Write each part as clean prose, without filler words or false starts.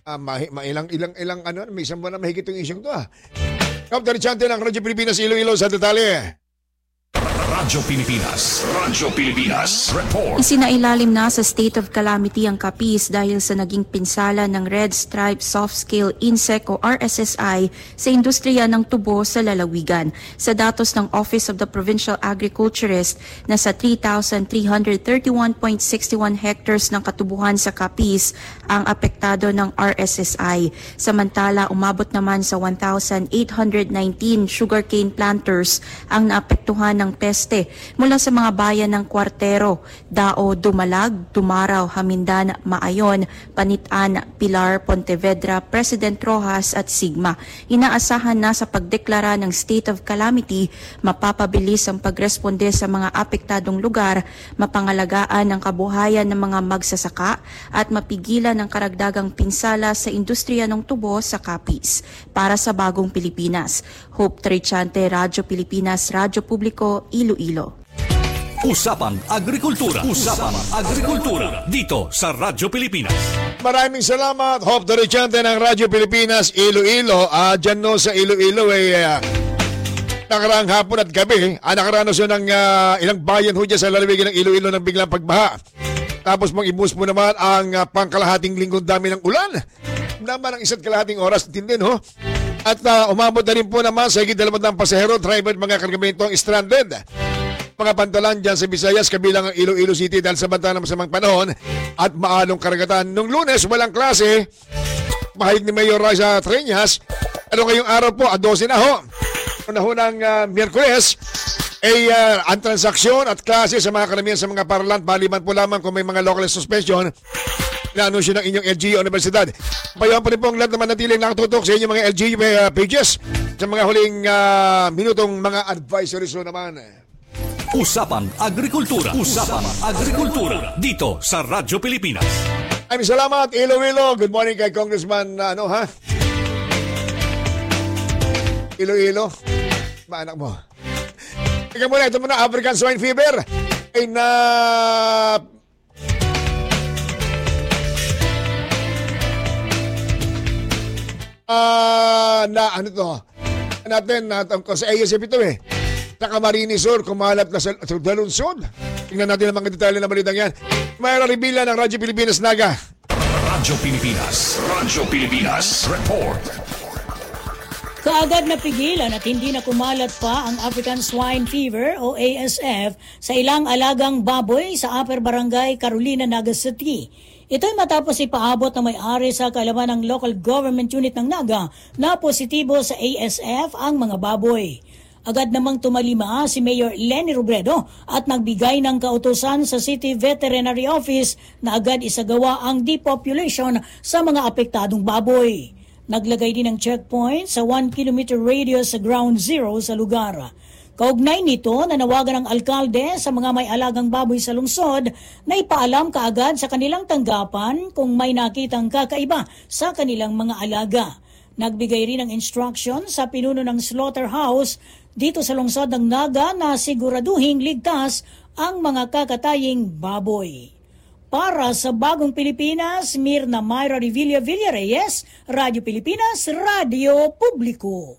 ilang ano, may isang buwan na mahigit yung isyong to Kapitang Chante ng Radyo Pilipinas Iloilo sa detalye. Radyo Pilipinas. Radyo Pilipinas. Report. Isinailalim na sa state of calamity ang Capiz dahil sa naging pinsala ng Red Stripe Soft-Scale Insect o RSSI sa industriya ng tubo sa lalawigan. Sa datos ng Office of the Provincial Agriculturist, nasa 3,331.61 hectares ng katubuhan sa Capiz ang apektado ng RSSI. Samantala, umabot naman sa 1,819 sugarcane planters ang naapektuhan ng peste mula sa mga bayan ng Cuartero, Dao, Dumalag, Dumaraw, Hamindan, Maayon, Panitan, Pilar, Pontevedra, President Roxas at Sigma. Inaasahan na sa pagdeklara ng state of calamity, mapapabilis ang pagresponde sa mga apektadong lugar, mapangalagaan ang kabuhayan ng mga magsasaka at mapigilan ang karagdagang pinsala sa industriya ng tubo sa Capiz. Para sa Bagong Pilipinas, Hope Trichante, Radyo Pilipinas, Radyo Publiko, Iloilo. Usapang Agrikultura. Usapang Agrikultura. Dito sa Radyo Pilipinas. Maraming salamat, Hope Trichante ng Radyo Pilipinas, Iloilo. Dyan no sa Iloilo nakaraang hapon at gabi, nakaranas yun ng ilang bayan ho dyan sa lalawigan ng Iloilo ng biglang pagbaha. Tapos mag-ibus mo naman ang pangkalahating linggong dami ng ulan. Naman ang isa't kalahating oras din ho. At umabot na rin po naman sa higit 200 pasahero, driver at mga kargamentong stranded. Mga pantalan dyan sa Visayas, kabilang ang Iloilo City dahil sa banta ng masamang panahon at maalong karagatan. Nung Lunes, walang klase. Mahayag ni Mayor Raisa Treñas. Ngayong araw po, 12 na ho. Una ho ng Miyerkules, ang transaksyon at klase sa mga karamihan sa mga paralan, paliban po lamang kung may mga local suspension na anunsyo ng inyong LGU Universidad. Bayan pa rin po ang lahat naman natiling nakatutok sa inyong mga LGU pages sa mga huling minutong mga advisories naman. Usapang Agrikultura. Usapang Agrikultura. Dito sa Radyo Pilipinas. Ay, salamat, Iloilo. Good morning kay Congressman, Iloilo. Maanak mo. Ika muna, ito muna, African Swine Fever. Ay sa ASF ito sa Camarines Sur, kumalat na sa Dalunsod. Tingnan natin ang mga detalye na balitang yan. Mayroon ribila ng Radyo Pilipinas Naga. Radyo Pilipinas. Radyo Pilipinas. Report. Kaagad na pigilan at hindi na kumalat pa ang African Swine Fever o ASF sa ilang alagang baboy sa Upper Barangay Carolina, Naga City. Ito'y matapos ipaabot na may-ari sa kaalaman ng local government unit ng Naga na positibo sa ASF ang mga baboy. Agad namang tumalima si Mayor Lenny Robredo at nagbigay ng kautusan sa City Veterinary Office na agad isagawa ang depopulation sa mga apektadong baboy. Naglagay din ng checkpoint sa 1-kilometer radius sa ground zero sa lugar. Kaugnay nito, nanawagan ng alkalde sa mga may alagang baboy sa lungsod na ipaalam kaagad sa kanilang tanggapan kung may nakitang kakaiba sa kanilang mga alaga. Nagbigay rin ng instruction sa pinuno ng slaughterhouse dito sa lungsod ng Naga na siguraduhing ligtas ang mga kakataying baboy. Para sa Bagong Pilipinas, Mirna Mayra Revilla Villarreyes, Radyo Pilipinas, Radyo Publiko.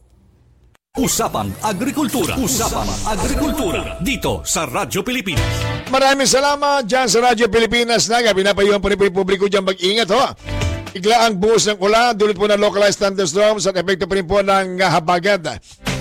Usapang Agrikultura. Usapang Agrikultura. Dito sa Radyo Pilipinas. Maraming salamat dyan sa Radyo Pilipinas Naga. Pinapayuhan po rin po yung publiko dyan mag-ingat ho. Bigla ang buhos ng ulan, dulot po ng localized thunderstorms at epekto pa rin po ng habagat.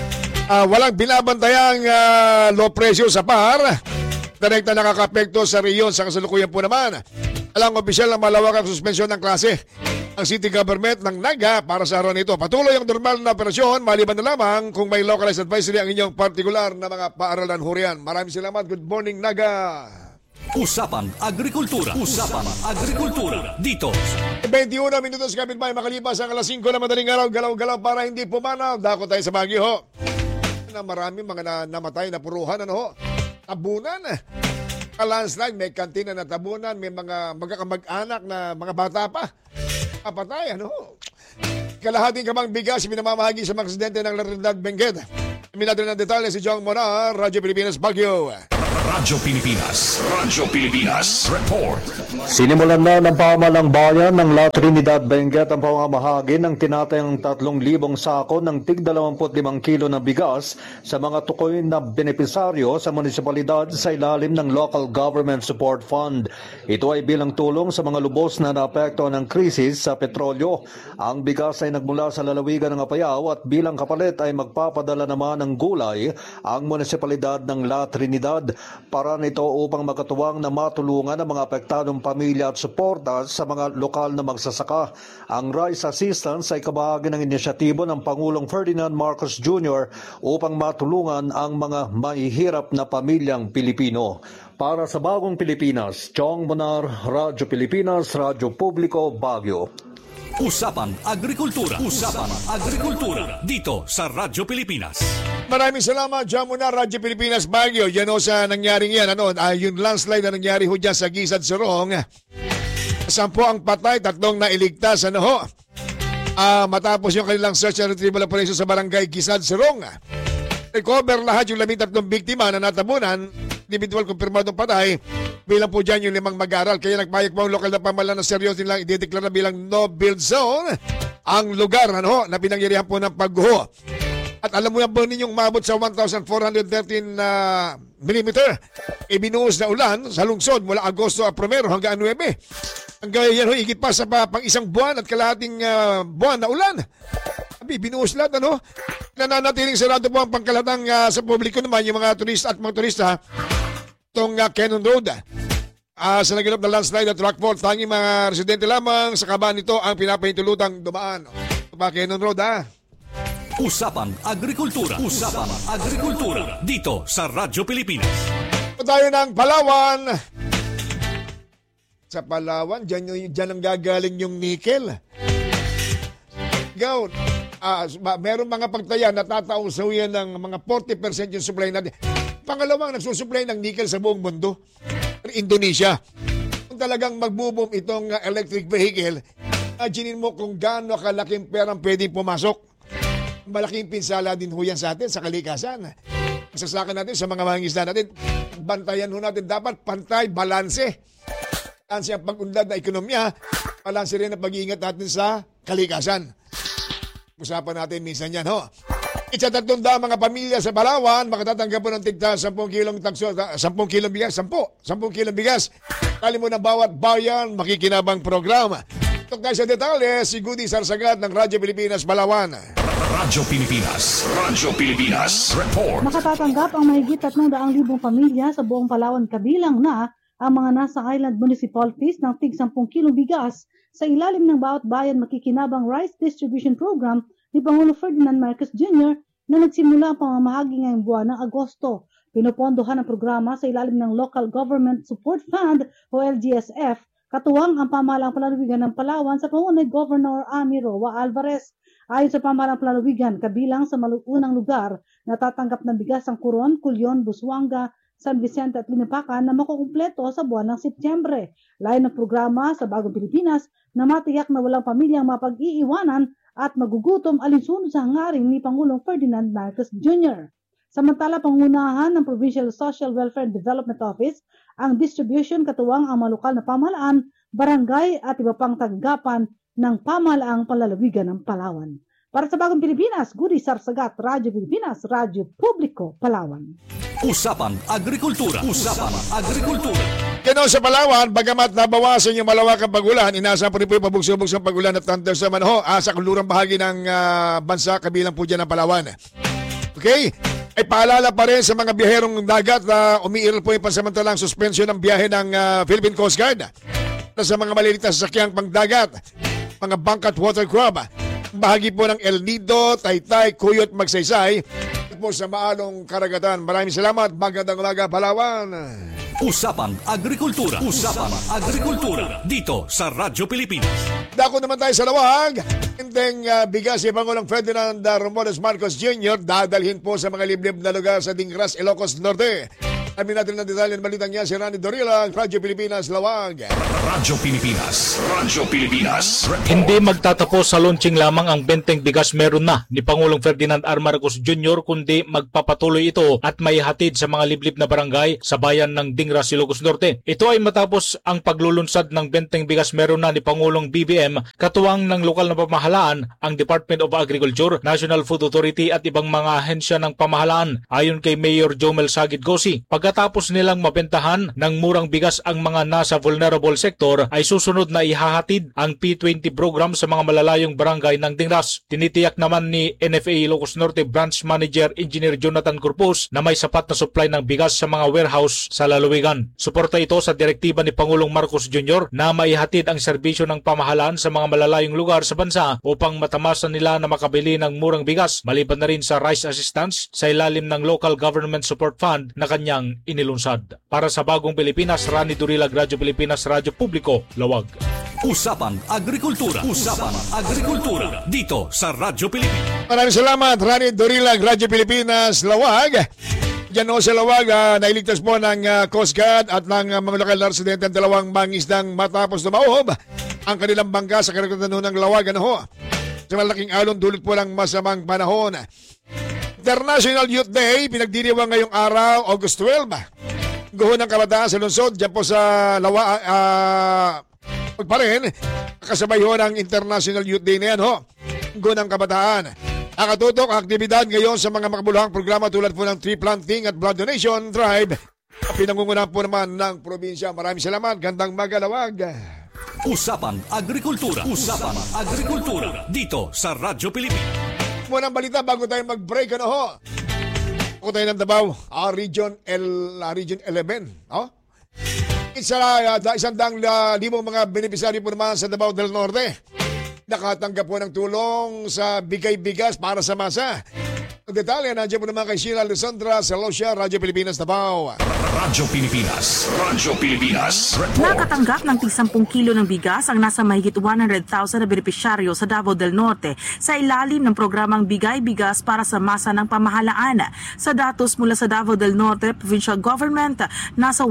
Walang binabantayang low pressure sa par. Direkta nakakapekto sa reyon sa kasalukuyan po naman. Alang opisyal na malawakang suspensyon ng klase ang city government ng Naga para sa araw nito. Patuloy ang normal na operasyon maliban na lamang kung may localized advisory ang inyong partikular na mga paaralan hurian. Maraming salamat. Good morning, Naga. Usapang Agrikultura. Usapang Agrikultura. Dito. 21 minutos kapitbahay makalipas ang alas 5 na madaling araw. Galaw-galaw para hindi pumanaw. Dako tayo sa Baguio. Na marami mga namatay na puruhan. Tabunan. Landslide, may kantina na tabunan, may mga magkakamag-anak na mga bata pa. Patay, Kalahating kamang bigas pinamamahagi sa mga residente ng Larindag, Benguet. Minadala ng detalye si Jong Mona, Radyo Pilipinas, Baguio. Radyo Pilipinas. Radyo Pilipinas. Report. Sinimulan na ng pamahalang bayan ng La Trinidad Benguet ang pamamahagi ng tinatayang 3,000 sako ng tig 25 kilo na bigas sa mga tukoy na benepisaryo sa munisipalidad sa ilalim ng Local Government Support Fund. Ito ay bilang tulong sa mga lubos na naapektuhan ng krisis sa petrolyo. Ang bigas ay nagmula sa lalawigan ng Apayao at bilang kapalit ay magpapadala naman ng gulay ang munisipalidad ng La Trinidad. Para nito upang makatuwang na matulungan ang mga apektadong pamilya at suporta sa mga lokal na magsasaka. Ang Rice Assistance ay kabahagi ng inisyatibo ng Pangulong Ferdinand Marcos Jr. upang matulungan ang mga mahihirap na pamilyang Pilipino. Para sa Bagong Pilipinas, Chong Bonar, Radyo Pilipinas, Radyo Publiko, Baguio. Usapan Agrikultura. Usapan Agrikultura. Dito sa Radyo Pilipinas. Maraming salamat dyan muna, Radyo Pilipinas Baguio. Yan o sa nangyaring yan. Yung landslide na nangyari ho dyan sa Gisad Sorong. 10 ang patay, 3 na iligtas. Matapos yung kanilang search and retrieval operation sa barangay Gisad Sorong. Recover lahat yung 13 biktima na natabunan. Individual kumpirmadong patay. Bilang po dyan yung 5 mag-aaral. Kaya nagpayag po ang lokal na pamahalaan na seryoso nilang idideklara bilang no-build zone ang lugar na pinangyarihan po ng pagguho. At alam mo na po ninyong mabot sa 1,413 millimeter. Ibinuhos na ulan sa lungsod mula Agosto a 1 hanggang 9. Hanggang yan higit pa sa pang isang buwan at kalahating buwan na ulan. Binuhos lahat, nananatiling sarado po ang pangkalatang sa publiko naman yung mga turista at mga turista itong Cannon Road. Sa naganap na landslide at rockfall, tanging mga residente lamang sa kabahan nito ang pinapahintulutang dumaan. Ito pa Cannon Road, Usapan Agrikultura. Usapan Agrikultura. Dito sa Radyo Pilipinas. Tayo ng Palawan. Sa Palawan, dyan ang gagaling yung nickel. Gawin. Meron mga pagtaya na tatausaw yan ng mga 40% yung supply natin. Pangalawang nagsusupply ng nickel sa buong mundo, Indonesia. Kung talagang magbo-boom itong electric vehicle, imaginin mo kung gaano kalaking perang pwedeng pumasok. Malaking pinsala din ho yan sa atin, sa kalikasan. Sasaka natin sa mga mangingisda natin. Bantayan ho natin dapat pantay, balanse. Balanse ang pag-unlad na ekonomiya, balanse rin ang pag-iingat natin sa kalikasan. Usapan natin minsan yan, Itsa 300 mga pamilya sa Palawan, makatatanggap po ng tigta 10 kilong bigas, 10 kilong bigas. Kali mo na bawat bayan, makikinabang programa. Ito tayo sa detalye, si Goody Sarsagat ng Radyo Pilipinas, Palawan. Radyo Pilipinas. Radyo Pilipinas. Report. Makatatanggap ang mahigit 300,000 pamilya sa buong Palawan kabilang na ang mga nasa island municipalities ng tig 10 kilong bigas sa ilalim ng bawat bayan makikinabang rice distribution program ni Pangulo Ferdinand Marcos Jr. na nagsimula ang pamamahagi ngayong buwan ng Agosto. Pinupondohan ang programa sa ilalim ng Local Government Support Fund o LGSF, katuwang ang pamahalaang palalawigan ng Palawan sa pangunay Governor Amy Roa Alvarez. Ayon sa pamahalaang palalawigan, kabilang sa maluunang lugar na tatanggap ng bigas ang Coron, Culion, Busuanga, San Vicente at Linapacan na makukumpleto sa buwan ng Setyembre. Layon ng programa sa Bagong Pilipinas na matiyak na walang pamilyang mapag-iiwanan at magugutom alinsunod sa hangaring ni Pangulong Ferdinand Marcos Jr. Samantala, pangunahan ng Provincial Social Welfare and Development Office ang distribution katuwang ang mga lokal na pamahalaan, barangay at iba pang tanggapan ng pamahalaang palalawigan ng Palawan. Para sa Bagong Pilipinas, Goody Sarsagat, Radyo Pilipinas, Radyo Publiko, Palawan. Usapan Agrikultura. Usapan Agrikultura. Kano sa Palawan, bagamat nabawasan yung malawakang pag-ulan, inaasahan po rin po yung pabugsong pag-ulan at thunderstorm sa kulurang bahagi ng bansa, kabilang po dyan ng Palawan. Okay? Ay paalala pa rin sa mga biyaherong dagat na umiiral po yung pansamantalang suspension ng biyahe ng Philippine Coast Guard. Sa mga maliliit na sasakyang pangdagat, mga bangkat watercraft, bahagi po ng El Nido, Taytay, Kuyot, Magsaysay, po sa maalong karagatan. Maraming salamat. Magandang umaga, Palawan. Usapan Agrikultura. Usapan Agrikultura. Dito sa Radyo Pilipinas. Dako naman tayo sa lawag. Hinteng bigas si Pangulong Ferdinand Romualdez Marcos Jr. dadalhin po sa mga liblib na lugar sa Dingras, Ilocos Norte. Amin natin ng detalye ng balitang yan si Rani Dorila, Radyo Pilipinas, Lawag. Radyo Pilipinas. Radyo Pilipinas. Hindi magtatapos sa launching lamang ang benteng bigas meron na ni Pangulong Ferdinand R. Marcos Jr. kundi magpapatuloy ito at may hatid sa mga liblib na barangay sa bayan ng Dingra, Ilocos Norte. Ito ay matapos ang paglulunsad ng benteng bigas meron na ni Pangulong BBM katuwang ng lokal na pamahalaan, ang Department of Agriculture, National Food Authority at ibang mga ahensya ng pamahalaan. Ayon kay Mayor Jomel Sagid Gosi, pagkatapos nilang mabentahan ng murang bigas ang mga nasa vulnerable sector ay susunod na ihahatid ang P20 program sa mga malalayong barangay ng Dingras. Tinitiyak naman ni NFA Ilocos Norte Branch Manager Engineer Jonathan Corpus na may sapat na supply ng bigas sa mga warehouse sa lalawigan. Suporta ito sa direktiba ni Pangulong Marcos Jr. na maihatid ang serbisyo ng pamahalaan sa mga malalayong lugar sa bansa upang matamasan nila na makabili ng murang bigas, maliban na rin sa rice assistance sa ilalim ng Local Government Support Fund na kanyang inilunsad. Para sa Bagong Pilipinas, Rani Durilag, Radyo Pilipinas, Radyo Publiko, Lawag. Usapan Agrikultura. Usapan Agrikultura. Dito sa Radyo Pilipinas. Maraming salamat, Rani Durilag, Radyo Pilipinas, Lawag. Diyan o sa Lawag, nailigtas po ng Coast Guard at ng mga lokal na residente ang dalawang mangisdang matapos dumaob ang kanilang bangka sa karagatan ng Lawag. Sa malaking alon dulot po ng masamang panahon. International Youth Day, pinagdiriwang ngayong araw, August 12. Guho ng kabataan sa lungsod, dyan po sa pa rin, kasabay ho ng International Youth Day na yan Guho ng kabataan. Nakatutok ang aktibidad ngayon sa mga makabuluhang programa tulad po ng tree planting at blood donation drive. Pinangungunahan po naman ng probinsya. Maraming salamat. Gandang magalawag. Usapan Agrikultura. Usapan Agrikultura. Dito sa Radyo Pilipinas. Muna ang balita bago tayo mag-break. Ako tayo ng Davao, Region 11. Isang daang libong mga beneficiary po naman sa Davao del Norte. Nakatanggap po ng tulong sa bigay-bigas para sa masa. Ang detalye, nandiyan po naman kay Sheila Alessandra Salosya, Radyo Pilipinas, Davao. Radyo Pilipinas. Radyo Pilipinas. Nakatanggap ng 10 kilo ng bigas ang nasa mahigit 100,000 na benepisyaryo sa Davao del Norte sa ilalim ng programang Bigay Bigas para sa Masa ng Pamahalaan. Sa datos mula sa Davao del Norte Provincial Government, nasa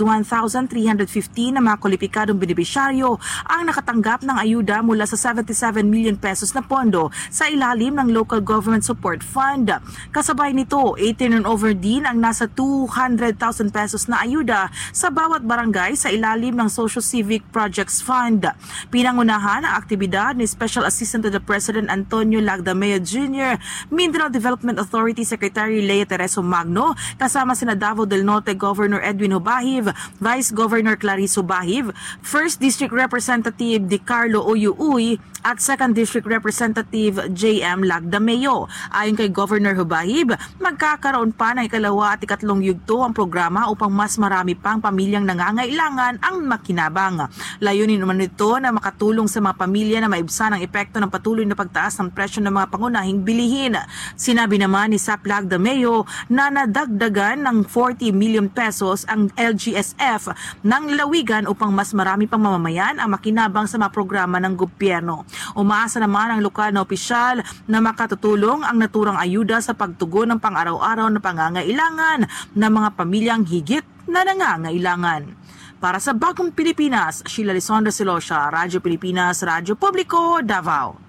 101,315 na mga kwalipikadong benepisyaryo ang nakatanggap ng ayuda mula sa 77 million pesos na pondo sa ilalim ng Local Government Support Fund. Kasabay nito, 18 and over din ang nasa 200,000 pesos na ayuda sa bawat barangay sa ilalim ng Social Civic Projects Fund. Pinangunahan ang aktibidad ni Special Assistant to the President Antonio Lagdameo Jr., Mindanao Development Authority Secretary Lea Tereso Magno, kasama sina Davao del Norte Governor Edwin Hobahiv, Vice Governor Clarice Hobahiv, 1st District Representative Di Carlo Oyuuy at 2nd District Representative J.M. Lagdameo. Ayon kay Governor Hobahiv, magkakaroon pa ng ikalawa at ikatlong yugto ang programa upang mas marami pang pamilyang nangangailangan ang makinabang. Layunin naman nito na makatulong sa mga pamilya na maibsan ang epekto ng patuloy na pagtaas ng presyo ng mga pangunahing bilihin. Sinabi naman ni Sap Lagdameo na nadagdagan ng 40 million pesos ang LGSF ng lalawigan upang mas marami pang mamamayan ang makinabang sa mga programa ng gobyerno. Umaasa naman ang lokal na opisyal na makatutulong ang naturang ayuda sa pagtugon ng pang-araw-araw na pangangailangan ng mga pamilyang higit na nangangailangan. Para sa Bagong Pilipinas, Sheila Alessandra Salosya, Radyo Pilipinas, Radyo Publiko, Davao.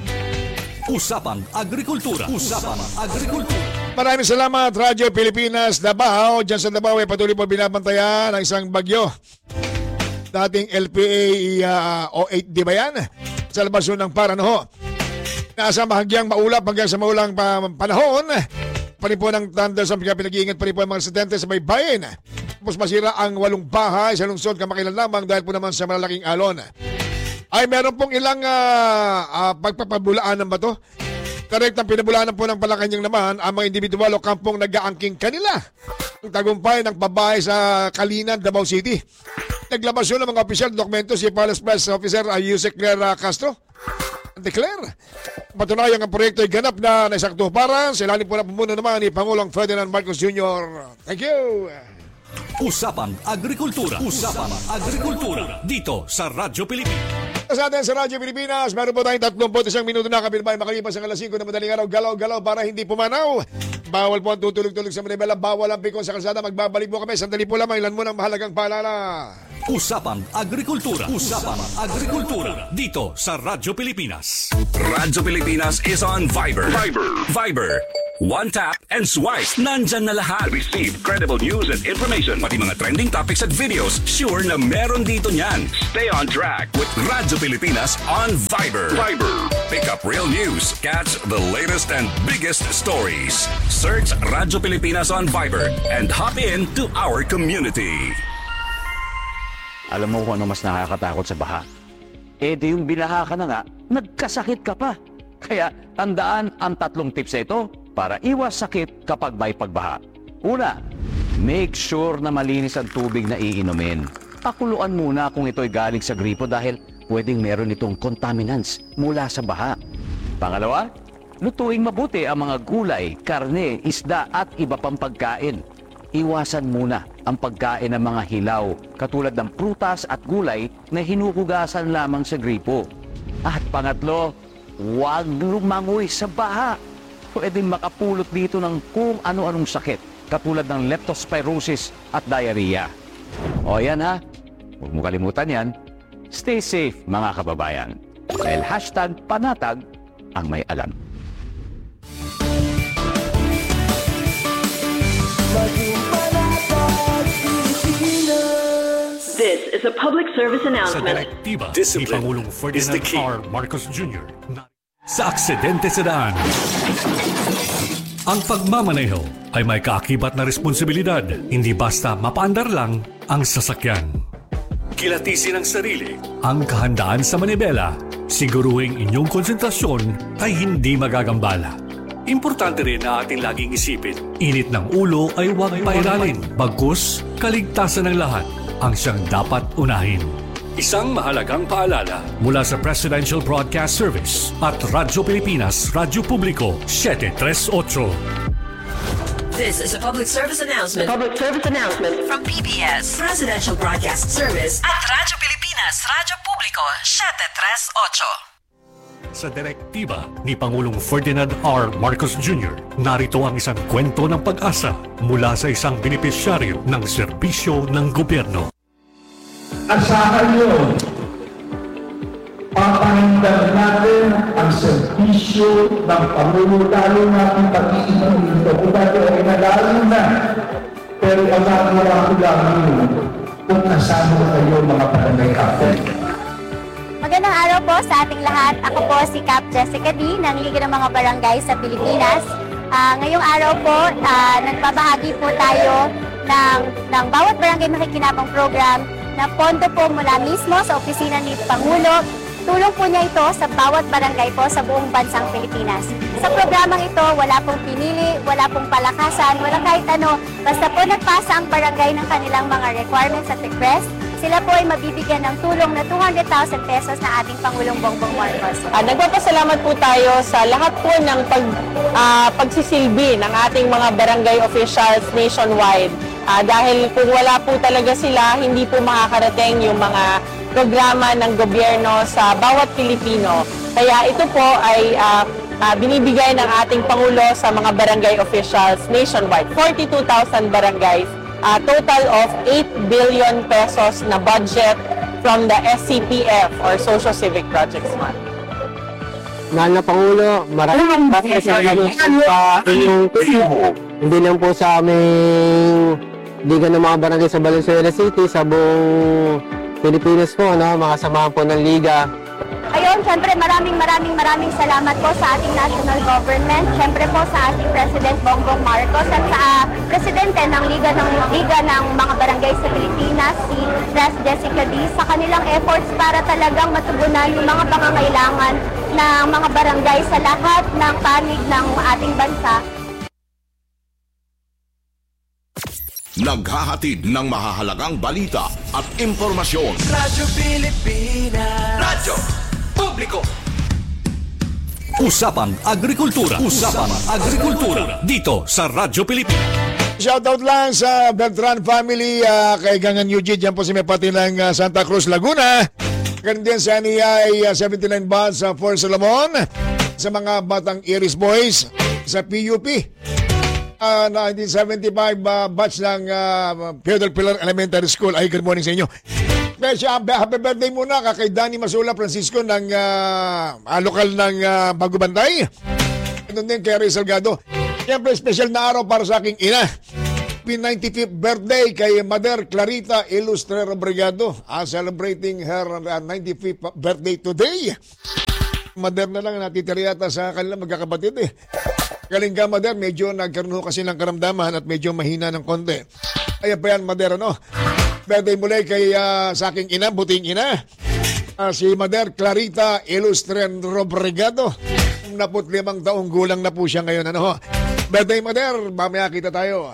Usapan Agrikultura. Usapan Agrikultura. Maraming salamat, Radyo Pilipinas, Davao. Diyan sa Davao ay patuloy po binabantayan ang isang bagyo. Dating LPA 08, di ba yan? Sa labasyon ng Paranaho. Nasa mahagyang maulap hanggang sa maulang panahon. Parin po ng thunders ang pinag-iingat pa rin po ang mga residente sa baybayin. Tapos masira ang 8 bahay sa lungsod kamakailan lamang dahil po naman sa malalaking alon. Ay meron pong ilang pagpapabulaanan ba to? Correct, ang pinabulaanan po ng Palakanyang naman ang mga individual o kampong nag-aangking kanila. Ang tagumpay ng babae sa Kalinan, Davao City. Naglabas yun ng mga opisyal dokumento si Palace Press Officer Yusek Claire Castro. Declare. Patunayan ang proyekto ay ganap na naisaktuparan sa ilalim po na pumuno naman ni Pangulong Ferdinand Marcos Jr. Thank you. Usapan Agrikultura. Usapan Agrikultura. Dito sa Radyo Pilipinas. Sa atin sa Radyo Pilipinas, meron po tayong 31 minuto na kabilbay makalipas ang alas 5 na madaling araw. Galaw-galaw para hindi pumanaw. Bawal po ang tutulog-tulog sa Manibela. Bawal ang pikon sa kalsada. Magbabalik po kami. Sandali po lamang. Ilan mo ng mahalagang paalala. Usapang Agrikultura. Usapang Agrikultura. Dito sa Radyo Pilipinas. Radyo Pilipinas is on Viber. Viber. One tap and swipe. Nandyan na lahat. Receive credible news and information. Pati mga trending topics at videos. Sure na meron dito niyan. Stay on track with Radyo Pilipinas on Viber. Pick up real news. Catch the latest and biggest stories. Search Radyo Pilipinas on Viber and hop in to our community. Alam mo kung ano mas nakakatakot sa baha? Di yung binaha ka na nga, nagkasakit ka pa. Kaya tandaan ang 3 tips na ito para iwas sakit kapag may pagbaha. Una, make sure na malinis ang tubig na iinumin. Pakuluan muna kung ito'y galing sa gripo dahil pwedeng meron itong contaminants mula sa baha. Pangalawa, lutuing mabuti ang mga gulay, karne, isda at iba pang pagkain. Iwasan muna ang pagkain ng mga hilaw katulad ng prutas at gulay na hinuhugasan lamang sa gripo. At pangatlo, huwag lumangoy sa baha. Pwedeng makapulot dito ng kung ano-anong sakit katulad ng leptospirosis at diarrhea. O yan ha, huwag mo kalimutan yan. Stay safe mga kababayan. Dahil #panatag ang may alam. This is a public service Sa announcement. direktiba ni Discipline Pangulong is the Ferdinand key. R. Marcos Jr. Sa aksidente sa daan, ang pagmamaneho ay may kaakibat na responsibilidad, hindi basta mapaandar lang ang sasakyan. Kilatisin ang sarili, ang kahandaan sa manibela, siguruhing inyong konsentrasyon ay hindi magagambala. Importante rin na ating laging isipin, init ng ulo ay huwag pairalin, bagkus kaligtasan ng lahat ang siyang dapat unahin. Isang mahalagang paalala mula sa Presidential Broadcast Service at Radyo Pilipinas, Radyo Publiko, 738. This is a public service announcement. Public service announcement From PBS, Presidential Broadcast Service at Radyo Pilipinas, Radyo Publiko, 738. Sa direktiba ni Pangulong Ferdinand R. Marcos Jr., narito ang isang kwento ng pag-asa mula sa isang benepisyaryo ng serbisyo ng gobyerno. Asahan nyo, papahindan natin ang serbisyo ng Pangulo, lalo natin pag-iinom dito. Kung dati ay nalalim na, pero masakura ko lang yun kung kasama kayo mga barangay captain. Magandang araw po sa ating lahat. Ako po si Cap Jessica D. ng Liga ng mga Barangay sa Pilipinas. Ngayong araw po, nagbabahagi po tayo ng bawat barangay makikinabang program na pondo po mula mismo sa opisina ni Pangulo. Tulong po niya ito sa bawat barangay po sa buong bansang Pilipinas. Sa programang ito, wala pong pinili, wala pong palakasan, wala kahit ano. Basta po nagpasa ang barangay ng kanilang mga requirements at request, sila po ay mabibigyan ng tulong na 200,000 pesos na ating Pangulong Bongbong Marcos. Nagpapasalamat po tayo sa lahat po ng pagsisilbi ng ating mga barangay officials nationwide. Dahil kung wala po talaga sila, hindi po makakarating yung mga programa ng gobyerno sa bawat Pilipino. Kaya ito po ay binibigay ng ating Pangulo sa mga barangay officials nationwide. 42,000 barangays. Total of 8 billion pesos na budget from the SCPF or Social Civic Projects Fund. Mahal na Pangulo, maraming salamat sa inyong tulong. Hindi lang po sa aming Liga ng mga Barangay sa Valenzuela City, sa buong Pilipinas po, mga samahan po ng Liga. Ayun, syempre maraming salamat po sa ating national government, syempre po sa ating President Bongbong Marcos at sa Presidente ng Liga ng mga Barangay sa Pilipinas, si Pres Jessica D, sa kanilang efforts para talagang matugunan yung mga pangangailangan ng mga barangay sa lahat ng panig ng ating bansa. Naghahatid ng mahahalagang balita at impormasyon. Radyo Pilipinas. Radyo Publiko. Usapang Agrikultura. Usapang Agrikultura. Dito sa Radyo Pilipinas. Shoutout lang sa Beltran family, kay Gangan Eugene, dyan po si Mepati ng Santa Cruz, Laguna. Ganun din sa NEI 79 Bus sa Fort Solomon. Sa mga batang Iris Boys sa PUP. 1975 batch ng Theodore Pilar Elementary School. Ay, good morning sa inyo. Happy birthday muna kay Danny Masula Francisco ng lokal ng Bagubantay. Ito din kay Ray Salgado. Siyempre, special na araw para sa aking ina. 95th birthday kay Mother Clarita Ilustrero Brigado, celebrating her 95th birthday today. Mother na lang natitira yata sa kanilang magkakapatid eh. Galing ka, Mother, medyo nagkaroon kasi ng karamdaman at medyo mahina ng konti. Ayan pa yan, Mother, ano? Birthday muli kay sa aking ina, buting ina. Si Mother Clarita Ilustrero Brigado. 45 taong gulang na po siya ngayon, ano? Birthday, Mother, mamaya kita tayo.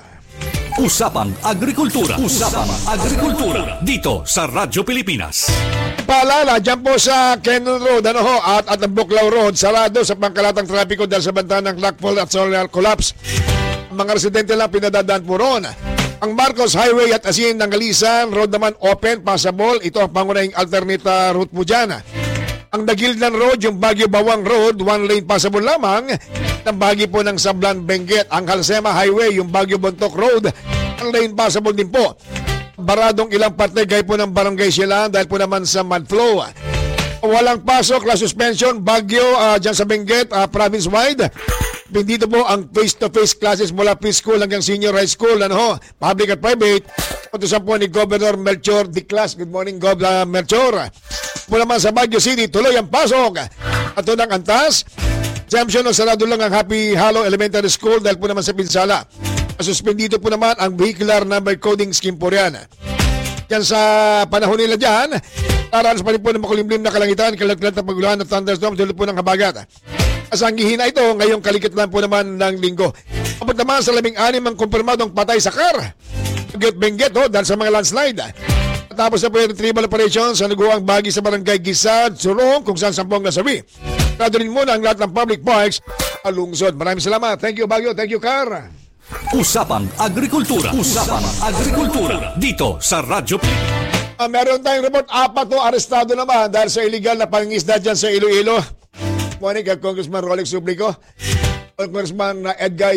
Usapang Agrikultura. Usapang Agrikultura. Dito sa Radyo Pilipinas. Paalala, dyan po sa Cannon Road at ang Buklaw Road, sarado sa pangkalatang trapiko dahil sa banta ng rockfall at solar collapse. Ang mga residente lang pinadadaan po roon. Ang Marcos Highway at Asin ng Galisan Road naman open, passable. Ito ang pangunahing alternate route po dyan. Ang Dagildan Road, yung Baguio Bawang Road, one lane passable lamang. Ang bahagi po ng Sablan Benguet. Ang Halsema Highway, yung Baguio Bontoc Road, ang lane passable din po. Baradong ilang parte gaya po ng Barangay Silan dahil po naman sa mud flow. Walang pasok, la suspension, Baguio, dyan sa Benguet, province-wide. Dito po ang face-to-face classes mula preschool hanggang senior high school, public at private. Utusan po ni Governor Melchor Diclas. Good morning, Governor Melchor. Mula naman sa Baguio City, tuloy ang pasok. At ito ng Antas, exemption o sarado lang ang Happy Hollow Elementary School dahil po naman sa Pinsala. Suspendido po naman ang vehicular number coding scheme po yan. Yan sa panahon nila dyan, taranas pa rin po ng makulimlim na kalangitan, kalat-kalat na paguluhan at thunderstorms dahil po ng habagat. Kasanggihin na ito ngayong kalikitlan po naman ng linggo. Kapag naman sa 16 ang kumpirmadong patay sa car. Benguet dahil sa mga landslide. Tapos na po yung retrieval operation sa naguang bagi sa barangay Gisad, Surong, kung saan 10 nasawi. Rado rin muna ang lahat ng public parks alungsod. Maraming salamat. Thank you, Baguio. Thank you, Car. Usapang Agrikultura. Usapang Agrikultura. Dito sa Radyo Pilipinas. Meron tayong report. 4 arestado naman dahil sa illegal na pangingisda dyan sa Iloilo. Morning kay Congressman Rolex Sublico. Congressman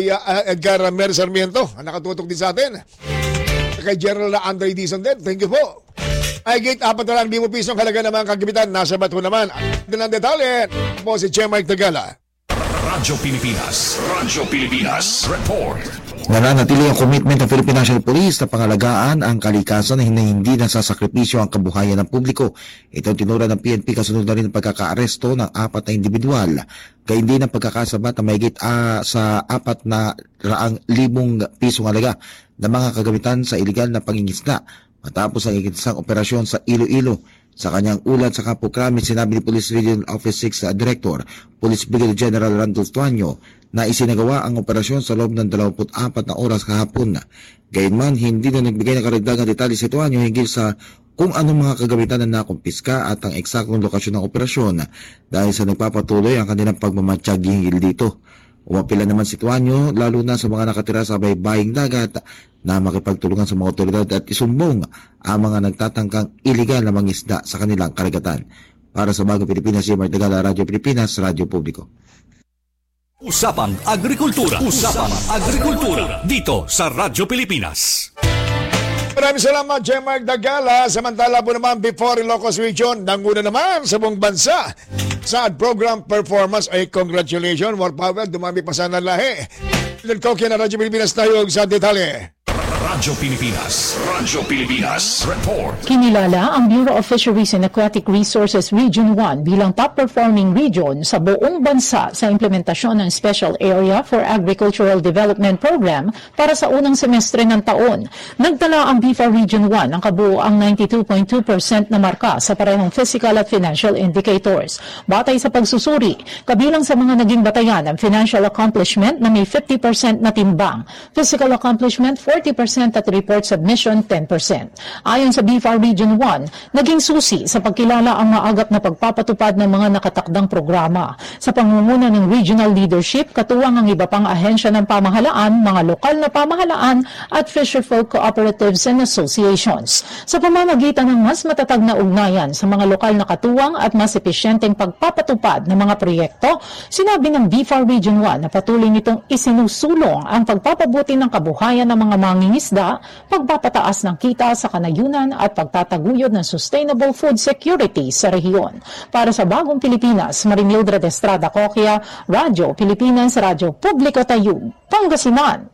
Edgar Ramirez Sarmiento. Nakatutok din sa atin. Kay General Andre Dizon din. Thank you po. Ay gate 4,000 pisong halaga ng mga kagamitan. Nasa bato naman. Din ang detalye po si Che Mike Tagala. Radyo Pilipinas. Radyo Pilipinas. Report. Nananatili ang commitment ng Philippine National Police na pangalagaan ang kalikasan na hindi nasasakripisyo ang kabuhayan ng publiko. Ito ang tinura ng PNP kasunod na rin ang pagkakaaresto ng 4 na individual. Gayun din ang pagkakasabat na mahigit sa 400,000 pisong halaga ng mga kagamitan sa iligal na pangingisda matapos ang isang operasyon sa Iloilo. Sa kanyang ulat sa Campo Crame, sinabi ni Police Regional Office 6 Director, Police Brigadier General Randolph Tuanyo, na isinagawa ang operasyon sa loob ng 24 na oras kahapon. Gayunman, hindi na nagbigay ng karagdagang detalye si Tuanyo hinggil sa kung anong mga kagamitan na nakumpiska at ang eksaktong lokasyon ng operasyon dahil sa nagpapatuloy ang kanilang pagmamatsyag hinggil dito. Umapila naman si Tuanyo lalo na sa mga nakatira sa baybaying dagat na makipagtulungan sa mga otoridad at isumbong ang mga nagtatangkang iligal na mangisda sa kanilang karagatan. Para sa Bagong Pilipinas, si Mark Tagala, Radyo Pilipinas, Radyo Publiko. Usapang Agrikultura. Usapang Agrikultura. Dito sa Radyo Pilipinas. Maraming salamat, J-Mark Dagala. Samantala po naman, before Ilocos Region, nanguna naman sa buong bansa sa program performance ay congratulations, more power, dumami pa sana lahi. Nagkokya na Radyo Pilipinas tayo sa detalye. Radyo Pilipinas. Radyo Pilipinas. Report. Kinilala ang Bureau of Fisheries and Aquatic Resources Region 1 bilang top-performing region sa buong bansa sa implementasyon ng Special Area for Agricultural Development Program para sa unang semestre ng taon. Nagtala ang BIFA Region 1 ang kabuoang 92.2% na marka sa parehong physical at financial indicators. Batay sa pagsusuri, kabilang sa mga naging batayan ang financial accomplishment na may 50% na timbang, physical accomplishment 40% 5% at report submission 10%. Ayon sa BFAR Region 1, naging susi sa pagkilala ang maagap na pagpapatupad ng mga nakatakdang programa. Sa pangunguna ng regional leadership, katuwang ang iba pang ahensya ng pamahalaan, mga lokal na pamahalaan at fisherfolk cooperatives and associations. Sa pamamagitan ng mas matatag na ugnayan sa mga lokal na katuwang at mas episyenteng pagpapatupad ng mga proyekto, sinabi ng BFAR Region 1 na patuloy nitong isinusulong ang pagpapabuti ng kabuhayan ng mga mangingisda, pagpapataas ng kita sa kanayunan at pagtataguyod ng sustainable food security sa rehiyon. Para sa Bagong Pilipinas, Marimildred Estrada Coquia, Radyo Pilipinas, Radyo Publiko Tayug, Pangasinan.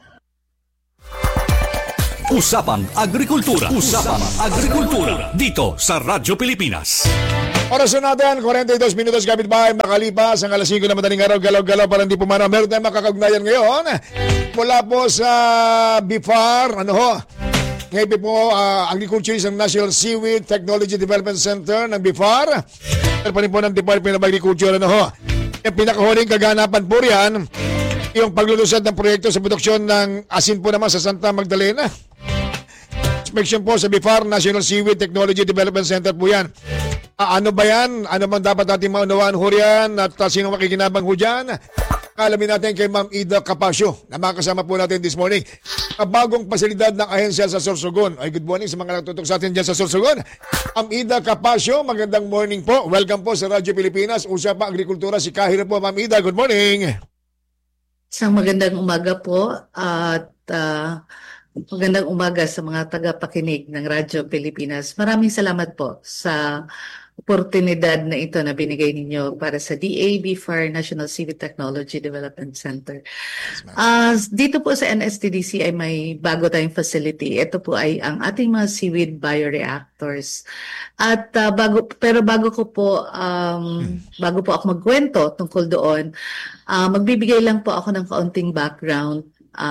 Usapang Agrikultura. Usapang Agrikultura. Dito sa Radyo Pilipinas. Oras na natin, 42 minutos kapitbahay makalipas ang alas 5 na madaling araw, galaw-galaw para hindi pumana. Meron tayong makakagnayan ngayon mula po sa BFAR, ngayon po Agriculture ng National Seaweed Technology Development Center ng BFAR. Pero pa rin po ng Department of Agriculture, yung pinakahuling kaganapan po riyan, yung paglulusad ng proyekto sa produksyon ng asin po naman sa Santa Magdalena. Inspection po sa BFAR, National Seaweed Technology Development Center po yan. Ano ba yan? Ano man dapat natin maunawaan ho riyan at sino makikinabang ho dyan? Alamin natin kay Ma'am Ida Capasio na makasama po natin this morning. Bagong pasilidad ng ahensya sa Sorsogon. Ay, good morning sa mga natutok sa atin dyan sa Sorsogon. Ma'am Ida Capasio, magandang morning po. Welcome po sa Radyo Pilipinas. Usapang Agrikultura, si Kahira po. Ma'am Ida, good morning. Isang magandang umaga po at magandang umaga sa mga tagapakinig ng Radyo Pilipinas. Maraming salamat po sa oportunidad na ito na binigay ninyo para sa BFAR National Seaweed Technology Development Center. Dito po sa NSTDC ay may bago tayong facility. Ito po ay ang ating mga seaweed bioreactors. At bago po ako magkwento tungkol doon, magbibigay lang po ako ng kaunting background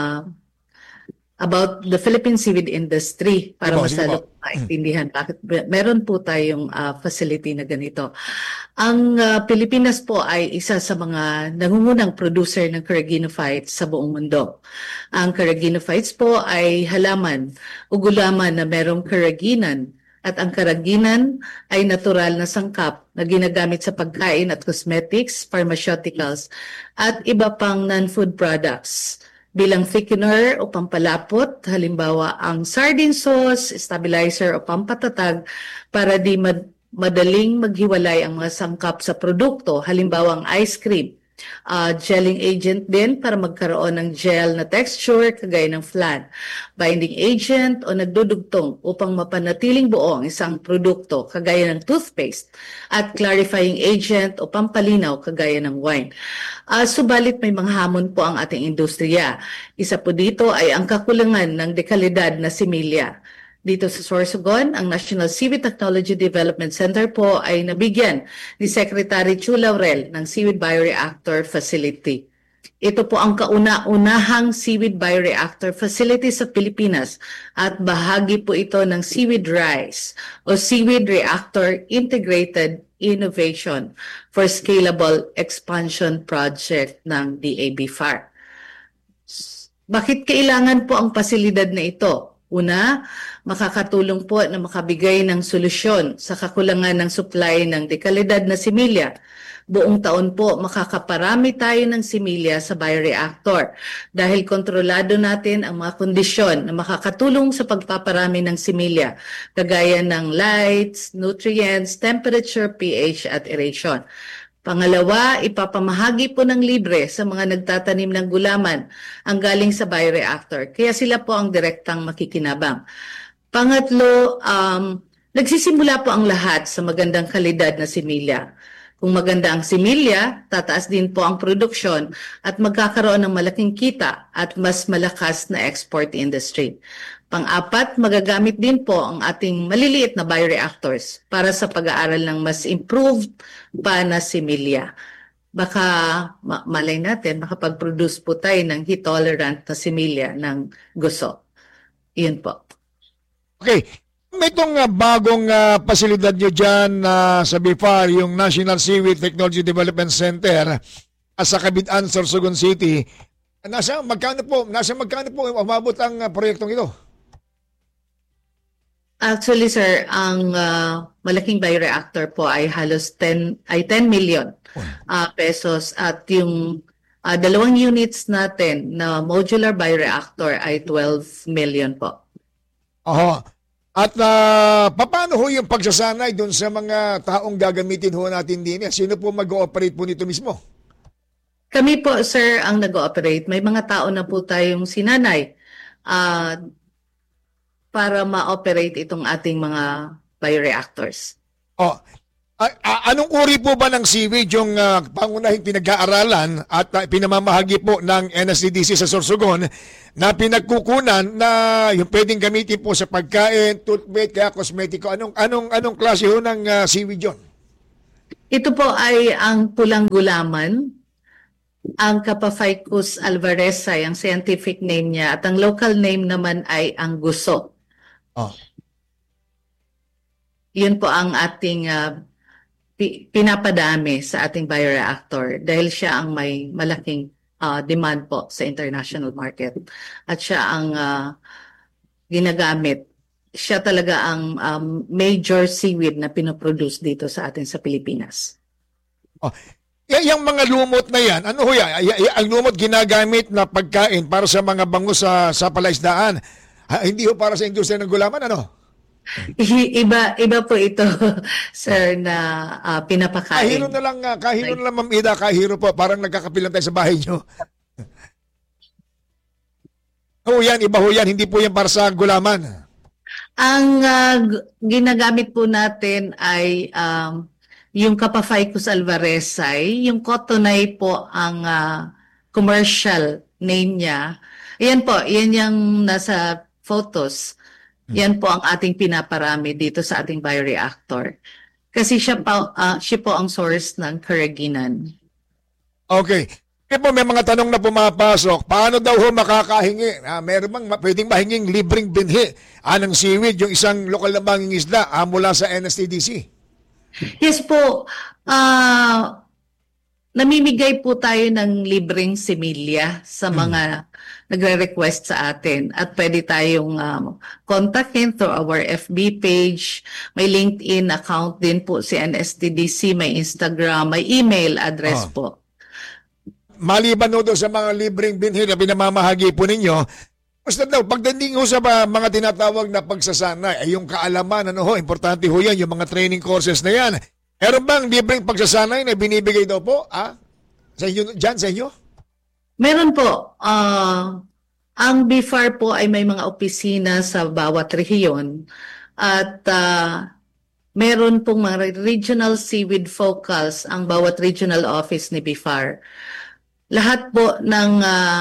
about the Philippine seaweed industry para mas lalo maintindihan bakit meron po tayong facility na ganito. Ang Pilipinas po ay isa sa mga nangungunang producer ng Carrageenophytes sa buong mundo. Ang Carrageenophytes po ay halaman o gulaman na merong carrageenan. At ang carrageenan ay natural na sangkap na ginagamit sa pagkain at cosmetics, pharmaceuticals at iba pang non-food products. Bilang thickener o pampalapot, halimbawa ang sardine sauce, stabilizer o pampatatag para di madaling maghiwalay ang mga sangkap sa produkto, halimbawa ang ice cream. Gelling agent din para magkaroon ng gel na texture kagaya ng flan. Binding agent o nagdudugtong upang mapanatiling buo ang isang produkto kagaya ng toothpaste. At clarifying agent o pampalinaw kagaya ng wine. Subalit may mga hamon po ang ating industriya. Isa po dito ay ang kakulangan ng dekalidad na similya. Dito sa Sorsogon, ang National Seaweed Technology Development Center po ay nabigyan ni Secretary Chu Laurel ng Seaweed Bioreactor Facility. Ito po ang kauna-unahang seaweed bioreactor facility sa Pilipinas at bahagi po ito ng Seaweed RISE o Seaweed Reactor Integrated Innovation for Scalable Expansion Project ng DABFAR. Bakit kailangan po ang pasilidad na ito? Una, makakatulong po na makabigay ng solusyon sa kakulangan ng supply ng dekalidad na similya. Buong taon po makakaparami tayo ng similya sa bioreactor dahil kontrolado natin ang mga kondisyon na makakatulong sa pagpaparami ng similya kagaya ng lights, nutrients, temperature, pH at aeration. Pangalawa, ipapamahagi po ng libre sa mga nagtatanim ng gulaman ang galing sa bioreactor. Kaya sila po ang direktang makikinabang. Pangatlo, nagsisimula po ang lahat sa magandang kalidad na similya. Kung maganda ang similya, tataas din po ang produksyon at magkakaroon ng malaking kita at mas malakas na export industry. Pang-apat, magagamit din po ang ating maliliit na bioreactors para sa pag-aaral ng mas improved pa na similya. Baka malay natin, makapag-produce po tayo ng heat-tolerant na similya ng gusto. Iyon po. Okay. May itong bagong pasilidad nyo dyan sa BFAR, yung National Seaweed Technology Development Center sa Cabitan, Sorsogon City. Nasa magkano po umabot ang proyektong ito? Actually, sir, ang malaking bioreactor po ay halos 10 million pesos at yung dalawang units natin na modular bioreactor ay 12 million po. Oho. At paano ho yung pagsasanay doon sa mga taong gagamitin ho natin din? Sino po mag-ooperate po nito mismo? Kami po, sir, ang nag-ooperate. May mga tao na po tayong sinanay para ma-operate itong ating mga bioreactors. Anong uri po ba ng seaweed yung pangunahing pinag-aaralan at pinamamahagi po ng NSCDC sa Sorsogon na pinagkukunan na yung pwedeng gamitin po sa pagkain, toothpaste, kaya kosmetiko? Anong klase ho ng seaweed yun? Ito po ay ang pulang gulaman, ang Capaphycus alvarezi, ang scientific name niya, at ang local name naman ay ang guso. Yun po ang ating pinapadami sa ating bioreactor dahil siya ang may malaking demand po sa international market. At siya ang ginagamit. Siya talaga ang major seaweed na pinoproduce dito sa atin sa Pilipinas. Yung mga lumot na yan, ano ho yan? Ang lumot ginagamit na pagkain para sa mga bangus sa palaisdaan. Hindi ho para sa industriya ng gulaman, ano? Iba po ito, sir, na pinapakain. Kahiro na lang, Ma'am Ida, kahiro po. Parang nagkakapilan tayo sa bahay nyo. Iba ho yan. Hindi po yan para sa gulaman. Ang ginagamit po natin ay yung Capaphycus alvarezi, yung Cotonay po ang commercial name niya. Yan po, yan yung nasa photos. Yan po ang ating pinaparami dito sa ating bioreactor. Kasi siya po ang source ng carrageenan. Okay. Kaya po may mga tanong na pumapasok. Paano daw ho makakahingi? Meron bang pwedeng mahinging libreng binhi ng seaweed, yung isang lokal na mangingisda mula sa NSTDC? Yes po. Namimigay po tayo ng libreng similya sa mga nagre-request sa atin at pwede tayong kontakin through our FB page. May LinkedIn account din po si NSTDC, may Instagram, may email address po. Maliban ho doon sa mga libreng binhi na pinamamahagi po ninyo, basta daw, pagdating ho sa mga tinatawag na pagsasanay, ay yung kaalaman, importante ho yan, yung mga training courses na yan. Meron bang libreng pagsasanay na binibigay daw po? Sa inyo, dyan, sa inyo? Meron po. Ang BIFAR po ay may mga opisina sa bawat rehiyon at meron pong mga regional seaweed focals ang bawat regional office ni BIFAR. Lahat po ng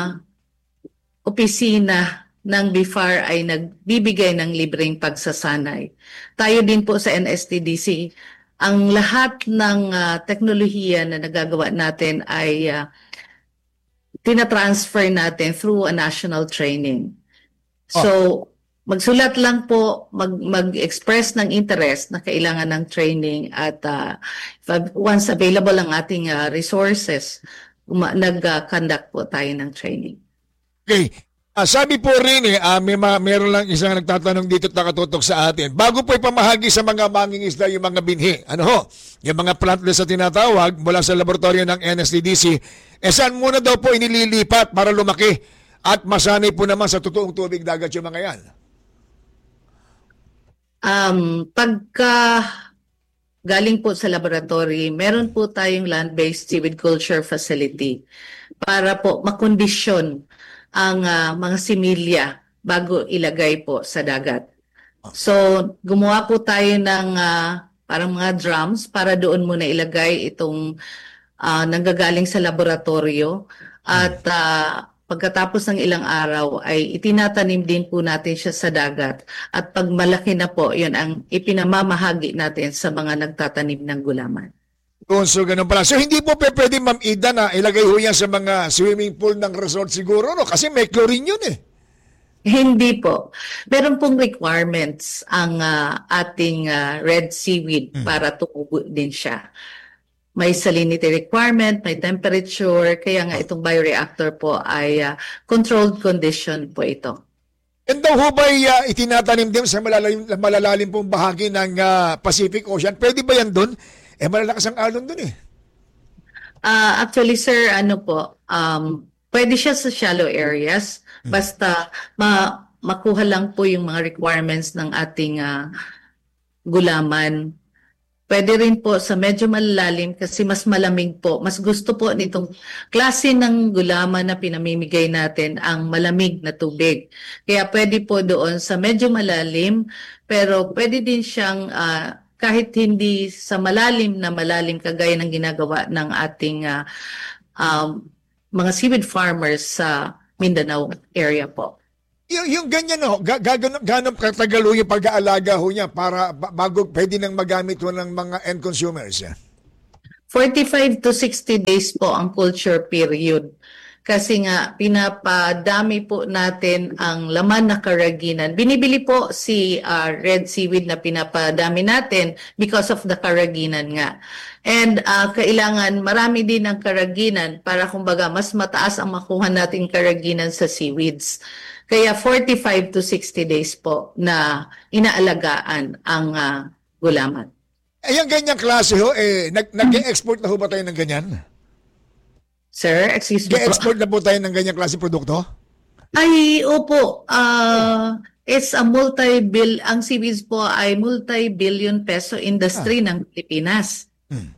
opisina ng BIFAR ay nagbibigay ng libreng pagsasanay. Tayo din po sa NSTDC, ang lahat ng teknolohiya na nagagawa natin ay tinatransfer natin through a national training. So, magsulat lang po, mag-express ng interest na kailangan ng training at once available ang ating resources, nag-conduct po tayo ng training. Okay. Sabi po rin meron lang isang nagtatanong dito at nakatutok sa atin. Bago po ipamahagi sa mga mangingisda yung mga binhi, yung mga plantlets na tinatawag mula sa laboratorio ng NSTDC, saan muna daw po inililipat para lumaki at masanay po naman sa totoong tubig dagat yung mga yan? Pagka galing po sa laboratory, meron po tayong land-based seaweed culture facility para po makondisyon ang mga similya bago ilagay po sa dagat. So, gumawa po tayo ng parang mga drums para doon muna ilagay itong nanggagaling sa laboratorio at pagkatapos ng ilang araw ay itinatanim din po natin siya sa dagat at pag malaki na po, yun ang ipinamamahagi natin sa mga nagtatanim ng gulaman. So, ganun pala. So, hindi po pwede, Ma'am Ida, na ilagay ho yan sa mga swimming pool ng resort siguro, no? Kasi may chlorine yun eh. Hindi po. Meron pong requirements ang ating red seaweed para tumubo din siya. May salinity requirement, may temperature, kaya nga itong bioreactor po ay controlled condition po ito. Yan daw ho ba itinatanim din sa malalalim pong bahagi ng Pacific Ocean? Pwede ba yan doon? Malalakas ang alon doon eh. Actually, sir, pwede siya sa shallow areas. Basta makuha lang po yung mga requirements ng ating gulaman. Pwede rin po sa medyo malalalim kasi mas malamig po. Mas gusto po nitong klase ng gulaman na pinamimigay natin ang malamig na tubig. Kaya pwede po doon sa medyo malalim, pero pwede din siyang kahit hindi sa malalim kagaya ng ginagawa ng ating mga seaweed farmers sa Mindanao area po. Yung ganyan gano'ng katagal yung pag-aalaga ho niya para bago pwede nang magamit ho ng mga end consumers? 45 to 60 days po ang culture period. Kasi nga, pinapadami po natin ang laman na karaginan. Binibili po si red seaweed na pinapadami natin because of the karaginan nga. And kailangan marami din ng karaginan para kumbaga mas mataas ang makuha nating karaginan sa seaweeds. Kaya 45 to 60 days po na inaalagaan ang gulaman. Yung ganyang klase ho, nag-export na ho ba tayo ng ganyan? Sir, excuse me po. Nag-export na po tayo ng ganyang klase produkto? Ay, opo. It's a ang seaweeds po ay multi-billion peso industry ng Pilipinas.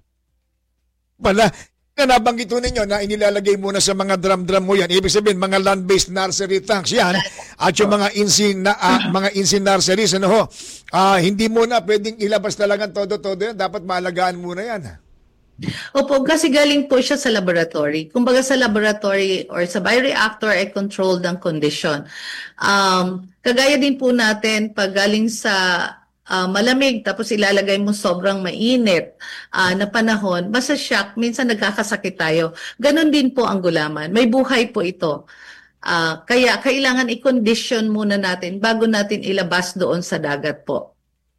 Pala, nabanggit ninyo na inilalagay muna sa mga drum-drum mo yan. Ibig sabihin, mga land-based nursery tanks yan. At yung mga insin nurseries, hindi muna pwedeng ilabas talagang todo-todo yan. Dapat maalagaan muna yan. Opo, kasi galing po siya sa laboratory. Kumbaga sa laboratory or sa bioreactor ay controlled ang condition. Kagaya din po natin pag galing sa malamig tapos ilalagay mo sobrang mainit na panahon, basta shock, minsan nagkakasakit tayo. Ganon din po ang gulaman. May buhay po ito. Kaya kailangan i-condition muna natin bago natin ilabas doon sa dagat po.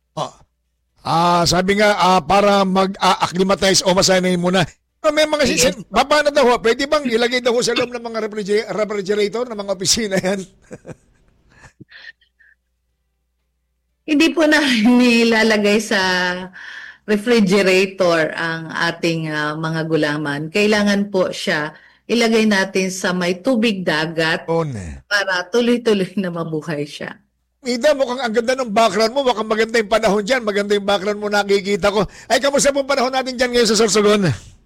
Sabi nga, para mag-acclimatize o masanay muna. May mga paano daw ho? Pwede bang ilagay daw ho sa loob ng mga refrigerator ng mga opisina yan? Hindi po na nilalagay sa refrigerator ang ating mga gulaman. Kailangan po siya ilagay natin sa may tubig dagat para tuloy-tuloy na mabuhay siya. Ida, mukhang ang ganda ng background mo. Mukhang maganda yung panahon dyan. Maganda yung background mo nakikita ko. Ay, kamusta po panahon natin dyan ngayon sa Sorsogon?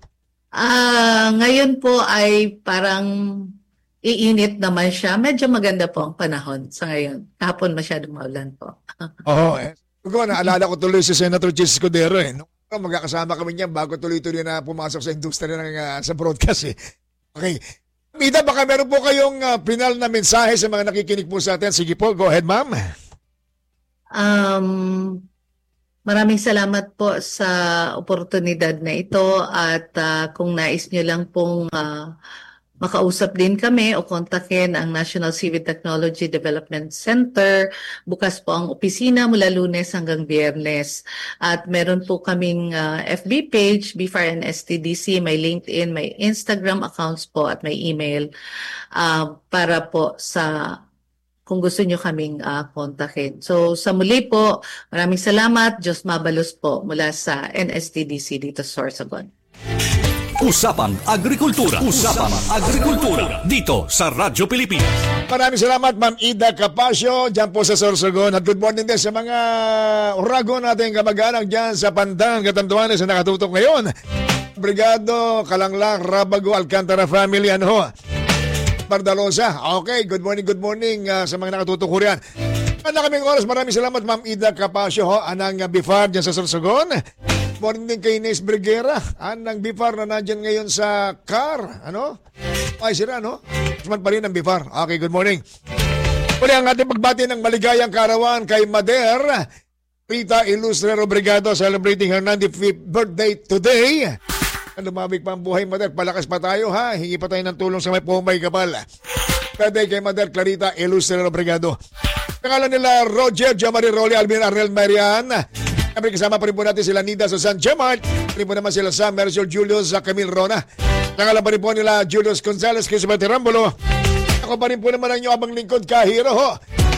Ngayon po ay parang iinit naman siya. Medyo maganda po ang panahon sa ngayon. Kahapon masyadong maulan po. Oo. Naalala ko tuloy si Senator Chis Escudero. Magkakasama kami niyan bago tuloy-tuloy na pumasok sa industriya sa broadcast. Okay. Ida, baka meron po kayong final na mensahe sa mga nakikinig po sa atin. Sige po, go ahead, ma'am. Maraming salamat po sa oportunidad na ito at kung nais nyo lang pong makausap din kami o kontakin ang National Seaweed Technology Development Center. Bukas po ang opisina mula Lunes hanggang Biyernes. At meron po kaming FB page, BFAR and STDC, may LinkedIn, may Instagram accounts po at may email para po sa kung gusto nyo kaming kontakin. So sa muli po, maraming salamat. Diyos mabalos po mula sa NSTDC dito sa Sorsogon. Usapang Agrikultura. Usapang Agrikultura dito sa Radyo Pilipinas. Maraming salamat, Ma'am Ida Capasio, dyan po sa Sorsogon. At good morning din sa mga urago natin kamag-anak dyan sa Pandan, Catanduanes na nakatutok ngayon. Brigado, Kalanglang, Rabago, Alcantara family, Bardalosa. Okay, good morning sa mga nakatutok ko riyan. Ano kaming oras, maraming salamat, Ma'am Ida Capasio, anang BIFAR dyan sa Sorsogon. Morning din kay Inez Briguera, ng BIFAR na nandyan ngayon sa car. Ay, sira, Usman pa rin ng BIFAR. Okay, good morning. Muli ang ating pagbati ng maligayang karawan kay Mader Rita Ilustrero Brigado, celebrating her 95th birthday today. Lumamig pa ang buhay, Mader. Palakas pa tayo, ha? Hingi pa tayo ng tulong sa may pumay kapal. Birthday kay Mader Clarita Ilustrero Brigado. Pangalan nila Roger, Jamari Rolly, Alvin Arnel Marian. Kami kasama pa rin po natin sila Nida Susan Gemart. Rin po naman sila Sam Mercial Julius Camille Rona. Nangalan pa rin po nila Julius Gonzalez, Kisabete Rambulo. Ako pa rin po naman ang inyong abang lingkod, Kahiro ho.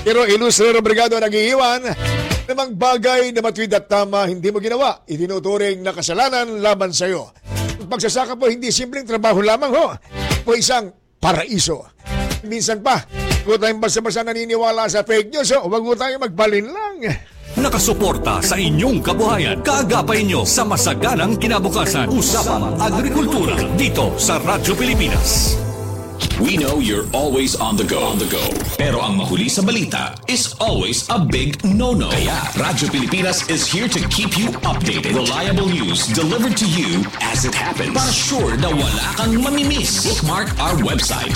Pero ilustrero brigado nag-iiwan namang bagay na matuwid at tama hindi mo ginawa, itinuturing na kasalanan laban sa iyo. Ang pagsasaka po hindi simpleng trabaho lamang ho, o isang paraiso. Minsan pa, huwag tayong basta-basta naniniwala sa fake news, huwag tayong magbalin lang. Nakasuporta sa inyong kabuhayan. Kaagapay nyo sa masaganang kinabukasan. Usapang Agrikultura dito sa Radyo Pilipinas. We know you're always on the go. Pero ang mahuli sa balita is always a big no-no. Kaya Radyo Pilipinas is here to keep you updated. Reliable news delivered to you as it happens. Para sure na wala kang mamimiss. Bookmark our website